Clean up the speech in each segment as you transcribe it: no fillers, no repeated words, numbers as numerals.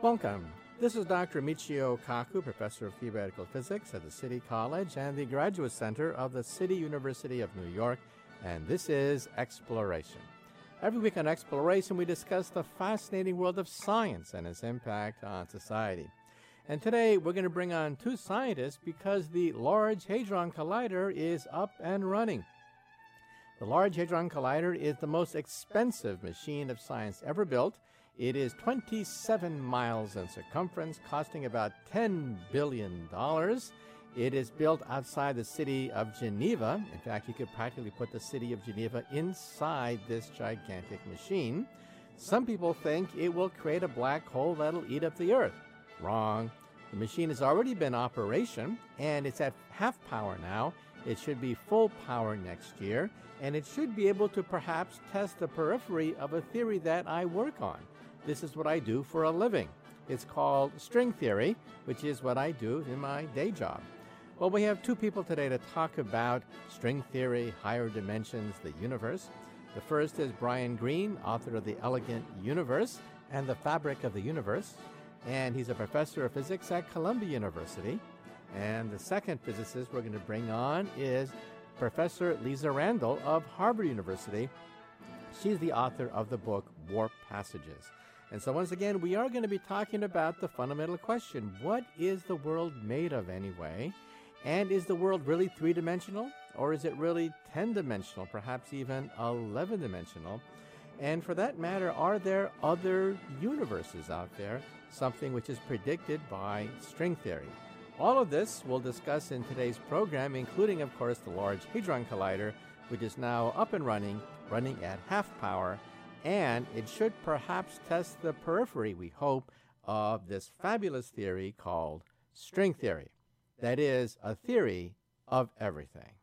Welcome. This is Dr. Michio Kaku, Professor of Theoretical Physics at the City College and the Graduate Center of the City University of New York, and this is Exploration. Every week on Exploration, we discuss the fascinating world of science and its impact on society. And today, we're going to bring on two scientists because the Large Hadron Collider is up and running. The Large Hadron Collider is the most expensive machine of science ever built. It is 27 miles in circumference, costing about $10 billion. It is built outside the city of Geneva. In fact, you could practically put the city of Geneva inside this gigantic machine. Some people think it will create a black hole that'll eat up the Earth. Wrong. The machine has already been in operation, and it's at half power now. It should be full power next year, and it should be able to perhaps test the periphery of a theory that I work on. This is what I do for a living. It's called string theory, which is what I do in my day job. Well, we have two people today to talk about string theory, higher dimensions, the universe. The first is Brian Greene, author of The Elegant Universe and the Fabric of the Universe, and he's a professor of physics at Columbia University. And the second physicist we're going to bring on is Professor Lisa Randall of Harvard University. She's the author of the book Warp Passages. And so once again, we are going to be talking about the fundamental question, what is the world made of anyway? And is the world really three-dimensional? Or is it really 10-dimensional, perhaps even 11-dimensional? And for that matter, are there other universes out there, something which is predicted by string theory? All of this we'll discuss in today's program, including, of course, the Large Hadron Collider, which is now up and running at half power, and it should perhaps test the periphery, we hope, of this fabulous theory called string theory. That is, a theory of everything.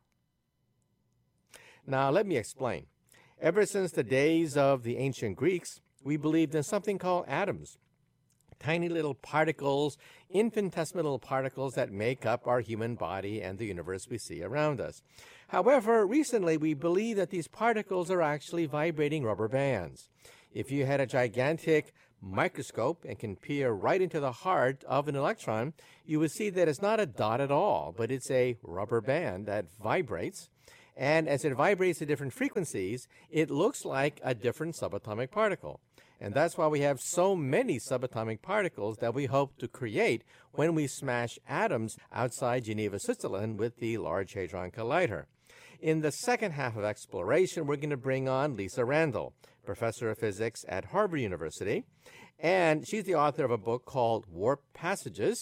Now, let me explain. Ever since the days of the ancient Greeks, we believed in something called atoms. Tiny little particles, infinitesimal particles that make up our human body and the universe we see around us. However, recently we believe that these particles are actually vibrating rubber bands. If you had a gigantic microscope and can peer right into the heart of an electron, you would see that it's not a dot at all, but it's a rubber band that vibrates. And as it vibrates at different frequencies, it looks like a different subatomic particle. And that's why we have so many subatomic particles that we hope to create when we smash atoms outside Geneva, Switzerland with the Large Hadron Collider. In the second half of Exploration, we're going to bring on Lisa Randall, professor of physics at Harvard University. And she's the author of a book called Warp Passages.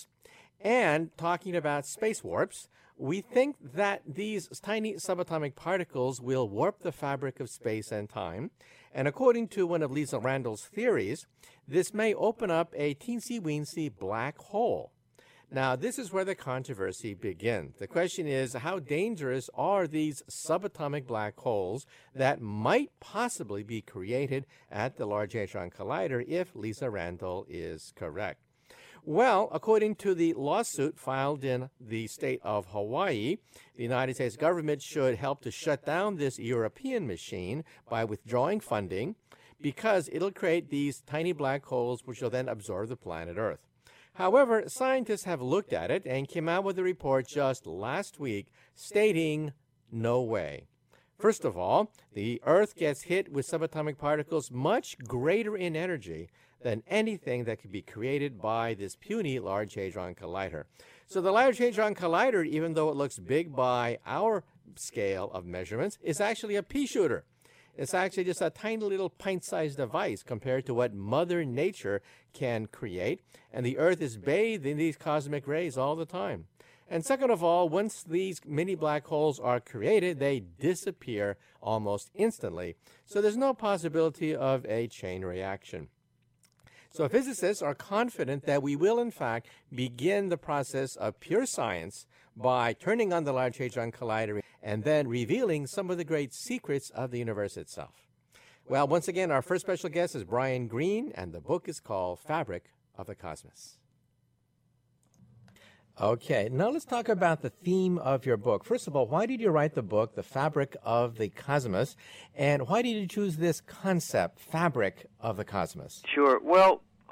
And talking about space warps, we think that these tiny subatomic particles will warp the fabric of space and time. And according to one of Lisa Randall's theories, this may open up a teensy-weensy black hole. Now, this is where the controversy begins. The question is, how dangerous are these subatomic black holes that might possibly be created at the Large Hadron Collider if Lisa Randall is correct? Well, according to the lawsuit filed in the state of Hawaii, the United States government should help to shut down this European machine by withdrawing funding because it'll create these tiny black holes which will then absorb the planet Earth. However, scientists have looked at it and came out with a report just last week stating no way. First of all, the Earth gets hit with subatomic particles much greater in energy than anything that could be created by this puny Large Hadron Collider. So the Large Hadron Collider, even though it looks big by our scale of measurements, is actually a pea shooter. It's actually just a tiny little pint-sized device compared to what Mother Nature can create, and the Earth is bathed in these cosmic rays all the time. And second of all, once these mini black holes are created, they disappear almost instantly. So there's no possibility of a chain reaction. So physicists are confident that we will, in fact, begin the process of pure science by turning on the Large Hadron Collider and then revealing some of the great secrets of the universe itself. Well, once again, our first special guest is Brian Greene, and the book is called Fabric of the Cosmos. Okay, now let's talk about the theme of your book. First of all, why did you write the book, The Fabric of the Cosmos, and why did you choose this concept, Fabric of the Cosmos? Sure. Well,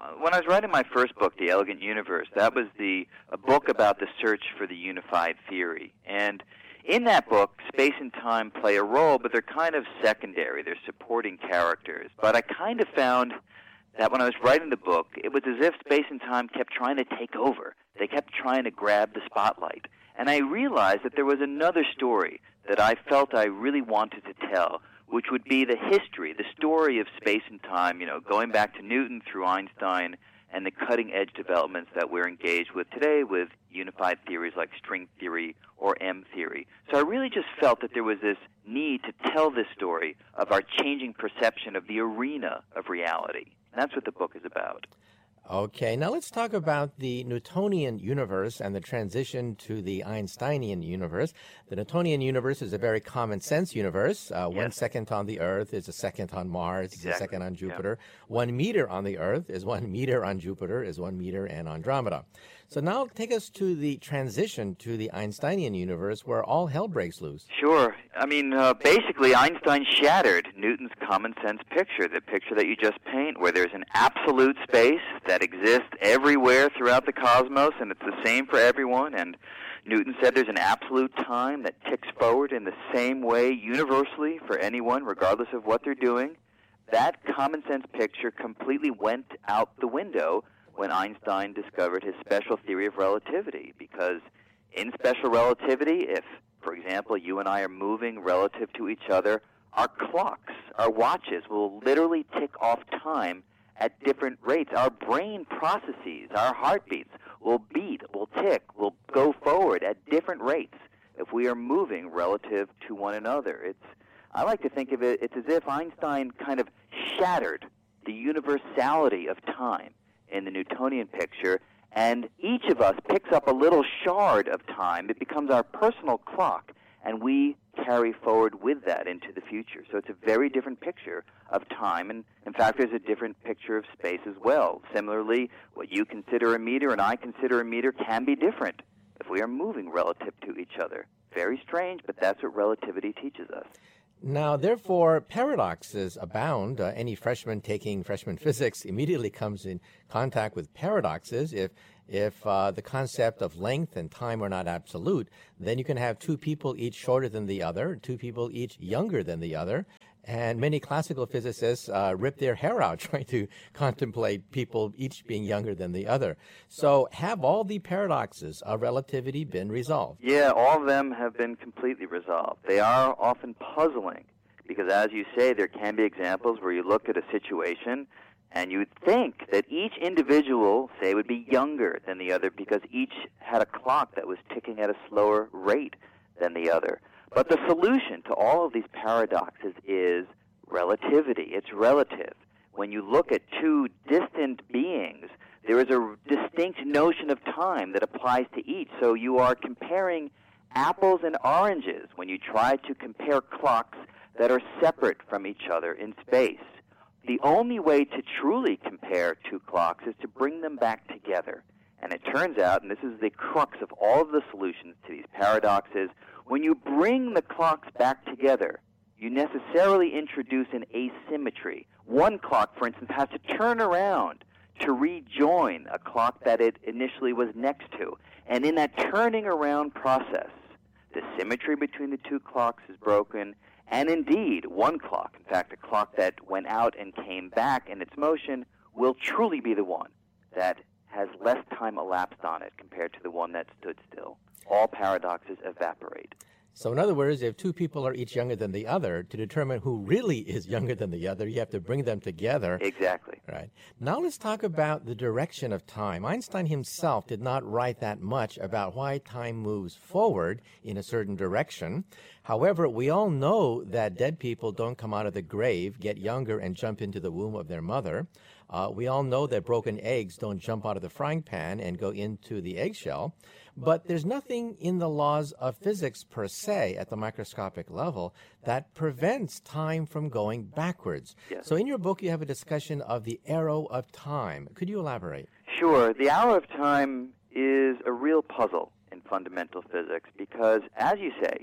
when I was writing my first book, The Elegant Universe, that was a book about the search for the unified theory. And in that book, space and time play a role, but they're kind of secondary. They're supporting characters. But I kind of found that when I was writing the book, it was as if space and time kept trying to take over. They kept trying to grab the spotlight. And I realized that there was another story that I felt I really wanted to tell, which would be the history, the story of space and time, going back to Newton through Einstein and the cutting-edge developments that we're engaged with today with unified theories like string theory or M theory. So I really just felt that there was this need to tell this story of our changing perception of the arena of reality. And that's what the book is about. Okay, now let's talk about the Newtonian universe and the transition to the Einsteinian universe. The Newtonian universe is a very common sense universe. 1 second on the Earth is a second on Mars, is a second on Jupiter. 1 meter on the Earth is 1 meter on Jupiter, is 1 meter in Andromeda. So now take us to the transition to the Einsteinian universe where all hell breaks loose. Sure. I mean, basically Einstein shattered Newton's common sense picture, the picture that you just paint, where there's an absolute space that exists everywhere throughout the cosmos, and it's the same for everyone. And Newton said there's an absolute time that ticks forward in the same way universally for anyone, regardless of what they're doing. That common sense picture completely went out the window when Einstein discovered his special theory of relativity, because in special relativity, if, for example, you and I are moving relative to each other, our clocks, our watches will literally tick off time at different rates. Our brain processes, our heartbeats will beat, will tick, will go forward at different rates if we are moving relative to one another. I like to think of it's as if Einstein kind of shattered the universality of time in the Newtonian picture, and each of us picks up a little shard of time. It becomes our personal clock, and we carry forward with that into the future. So it's a very different picture of time, and in fact there's a different picture of space as well. Similarly, what you consider a meter and I consider a meter can be different if we are moving relative to each other. Very strange, but that's what relativity teaches us. Now, therefore, paradoxes abound. Any freshman taking freshman physics immediately comes in contact with paradoxes. If the concept of length and time are not absolute, then you can have two people each shorter than the other, two people each younger than the other. And many classical physicists rip their hair out trying to contemplate people each being younger than the other. So have all the paradoxes of relativity been resolved? Yeah, all of them have been completely resolved. They are often puzzling because, as you say, there can be examples where you look at a situation and you would think that each individual, say, would be younger than the other because each had a clock that was ticking at a slower rate than the other. But the solution to all of these paradoxes is relativity. It's relative. When you look at two distant beings, there is a distinct notion of time that applies to each. So you are comparing apples and oranges when you try to compare clocks that are separate from each other in space. The only way to truly compare two clocks is to bring them back together. And it turns out, and this is the crux of all of the solutions to these paradoxes, when you bring the clocks back together, you necessarily introduce an asymmetry. One clock, for instance, has to turn around to rejoin a clock that it initially was next to. And in that turning around process, the symmetry between the two clocks is broken, and indeed, one clock, in fact, a clock that went out and came back in its motion, will truly be the one that has less time elapsed on it compared to the one that stood still. All paradoxes evaporate. So in other words, if two people are each younger than the other, to determine who really is younger than the other, you have to bring them together. Exactly. Right. Now let's talk about the direction of time. Einstein himself did not write that much about why time moves forward in a certain direction. However, we all know that dead people don't come out of the grave, get younger, and jump into the womb of their mother. We all know that broken eggs don't jump out of the frying pan and go into the eggshell. But there's nothing in the laws of physics per se at the microscopic level that prevents time from going backwards. Yes. So in your book, you have a discussion of the arrow of time. Could you elaborate? Sure. The arrow of time is a real puzzle in fundamental physics because, as you say,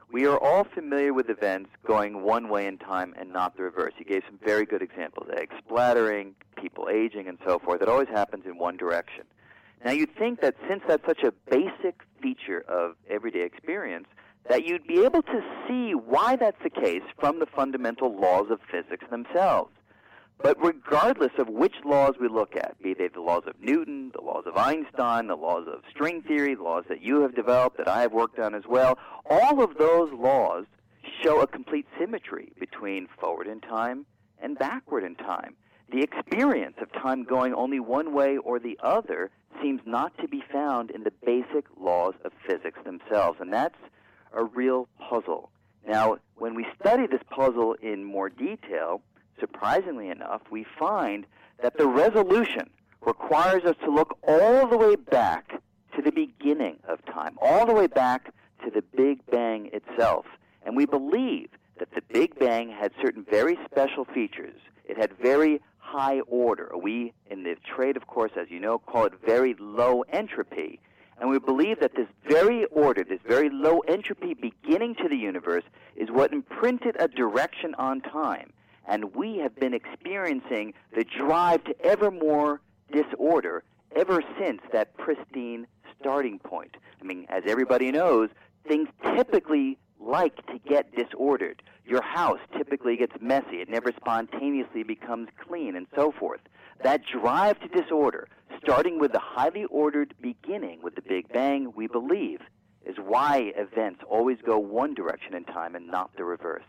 we are all familiar with events going one way in time and not the reverse. You gave some very good examples, egg splattering, people aging, and so forth. It always happens in one direction. Now, you'd think that since that's such a basic feature of everyday experience, that you'd be able to see why that's the case from the fundamental laws of physics themselves. But regardless of which laws we look at, be they the laws of Newton, the laws of Einstein, the laws of string theory, the laws that you have developed, that I have worked on as well, all of those laws show a complete symmetry between forward in time and backward in time. The experience of time going only one way or the other seems not to be found in the basic laws of physics themselves, and that's a real puzzle. Now, when we study this puzzle in more detail, surprisingly enough, we find that the resolution requires us to look all the way back to the beginning of time, all the way back to the Big Bang itself. And we believe that the Big Bang had certain very special features. It had very high order. We, in the trade, of course, as you know, call it very low entropy. And we believe that this very order, this very low entropy beginning to the universe, is what imprinted a direction on time. And we have been experiencing the drive to ever more disorder ever since that pristine starting point. I mean, as everybody knows, things typically like to get disordered. Your house typically gets messy. It never spontaneously becomes clean, and so forth. That drive to disorder, starting with the highly ordered beginning with the Big Bang, we believe, is why events always go one direction in time and not the reverse.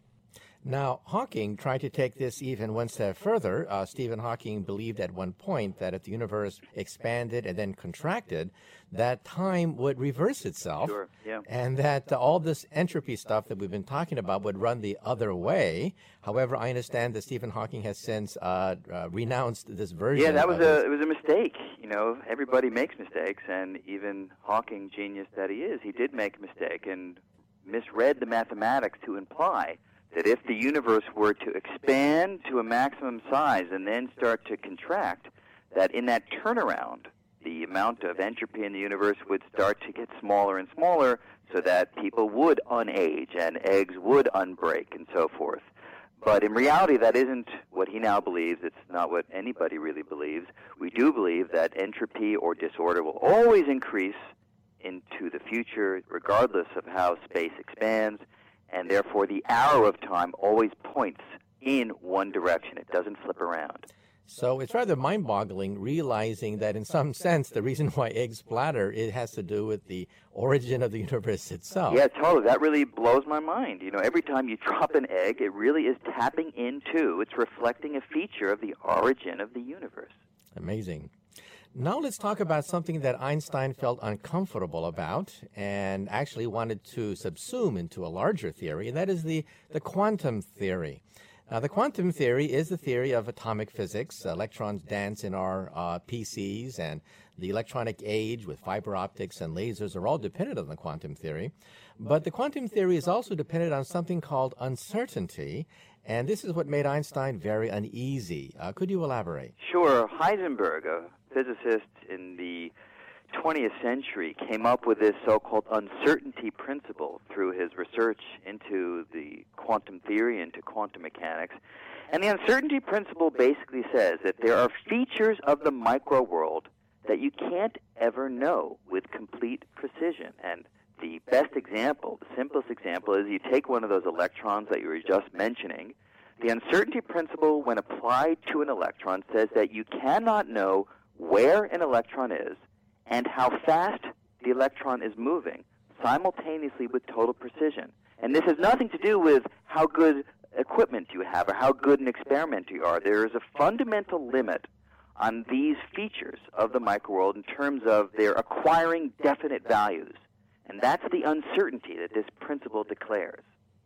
Now, Hawking tried to take this even one step further. Stephen Hawking believed at one point that if the universe expanded and then contracted, that time would reverse itself. Sure, yeah. And that all this entropy stuff that we've been talking about would run the other way. However, I understand that Stephen Hawking has since renounced this version. Yeah, it was a mistake. You know, everybody makes mistakes, and even Hawking, genius that he is, he did make a mistake and misread the mathematics to imply that if the universe were to expand to a maximum size and then start to contract, that in that turnaround, the amount of entropy in the universe would start to get smaller and smaller so that people would unage and eggs would unbreak and so forth. But in reality, that isn't what he now believes. It's not what anybody really believes. We do believe that entropy or disorder will always increase into the future regardless of how space expands, and therefore the arrow of time always points in one direction. It doesn't flip around. So it's rather mind-boggling realizing that in some sense the reason why eggs splatter, it has to do with the origin of the universe itself. Yeah, totally. That really blows my mind. You know, every time you drop an egg, it really is tapping into, it's reflecting a feature of the origin of the universe. Amazing. Now let's talk about something that Einstein felt uncomfortable about and actually wanted to subsume into a larger theory, and that is the quantum theory. The quantum theory is the theory of atomic physics. Electrons dance in our PCs, and the electronic age with fiber optics and lasers are all dependent on the quantum theory. But the quantum theory is also dependent on something called uncertainty, and this is what made Einstein very uneasy. Could you elaborate? Sure. Heisenberg, a physicist in the 20th century, came up with this so-called uncertainty principle through his research into the quantum theory, into quantum mechanics. And the uncertainty principle basically says that there are features of the micro world that you can't ever know with complete precision. And the best example, the simplest example, is you take one of those electrons that you were just mentioning. The uncertainty principle, when applied to an electron, says that you cannot know where an electron is and how fast the electron is moving simultaneously with total precision. And this has nothing to do with how good equipment you have or how good an experimenter you are. There is a fundamental limit on these features of the microworld in terms of their acquiring definite values. And that's the uncertainty that this principle declares.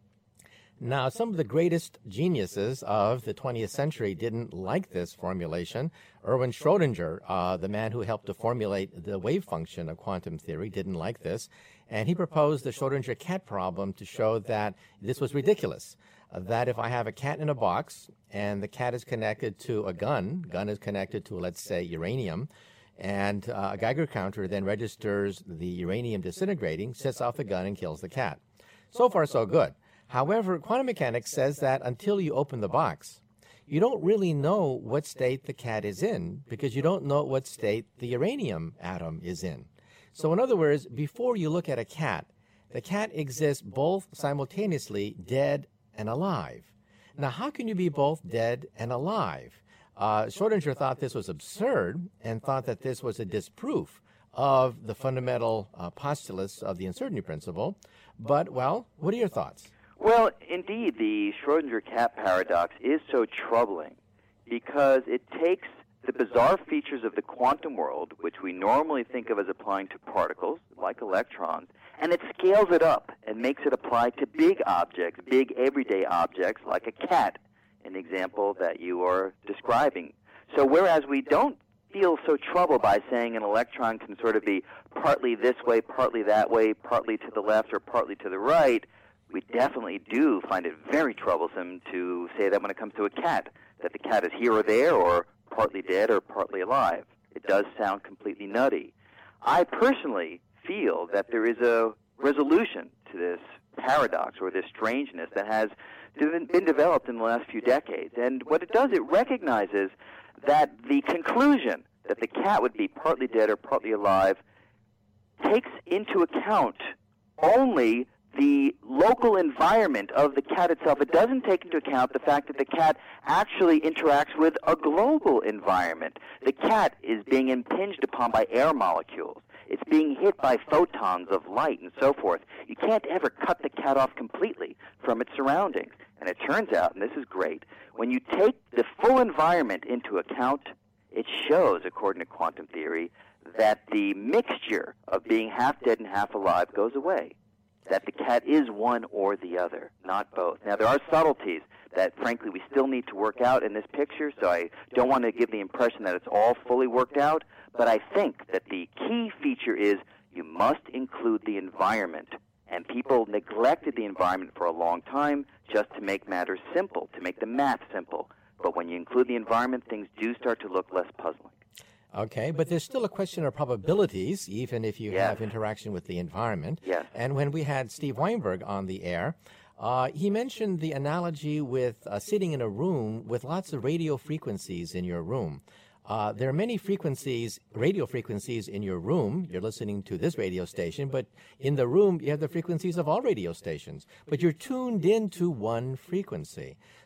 Now, some of the greatest geniuses of the 20th century didn't like this formulation. Erwin Schrödinger, the man who helped to formulate the wave function of quantum theory, didn't like this. And he proposed the Schrödinger cat problem to show that this was ridiculous. That if I have a cat in a box and the cat is connected to a gun is connected to, let's say, uranium, and a Geiger counter then registers the uranium disintegrating, sets off the gun, and kills the cat. So far, so good. However, quantum mechanics says that until you open the box, you don't really know what state the cat is in because you don't know what state the uranium atom is in. So in other words, before you look at a cat, the cat exists both simultaneously dead and alive. Now, how can you be both dead and alive? Schrodinger thought this was absurd and thought that this was a disproof of the fundamental postulates of the uncertainty principle. But, well, what are your thoughts? Well, indeed, the Schrodinger cat paradox is so troubling because it takes the bizarre features of the quantum world, which we normally think of as applying to particles, like electrons, and it scales it up and makes it apply to big objects, big everyday objects, like a cat, an example that you are describing. So whereas we don't feel so troubled by saying an electron can sort of be partly this way, partly that way, partly to the left or partly to the right, we definitely do find it very troublesome to say that when it comes to a cat, that the cat is here or there or partly dead or partly alive. It does sound completely nutty. I personally feel that there is a resolution to this paradox or this strangeness that has been developed in the last few decades. And what it does, it recognizes that the conclusion that the cat would be partly dead or partly alive takes into account only the local environment of the cat itself. It doesn't take into account the fact that the cat actually interacts with a global environment. The cat is being impinged upon by air molecules. It's being hit by photons of light and so forth. You can't ever cut the cat off completely from its surroundings. And it turns out, and this is great, when you take the full environment into account, it shows, according to quantum theory, that the mixture of being half dead and half alive goes away. That the cat is one or the other, not both. Now, there are subtleties that, frankly, we still need to work out in this picture, so I don't want to give the impression that it's all fully worked out, but I think that the key feature is you must include the environment. And people neglected the environment for a long time just to make matters simple, to make the math simple. But when you include the environment, things do start to look less puzzling. Okay, but there's still a question of probabilities, even if you have interaction with the environment. Yes. And when we had Steve Weinberg on the air, he mentioned the analogy with sitting in a room with lots of radio frequencies in your room. There are many frequencies, radio frequencies in your room. You're listening to this radio station, but in the room you have the frequencies of all radio stations. But you're tuned into one frequency.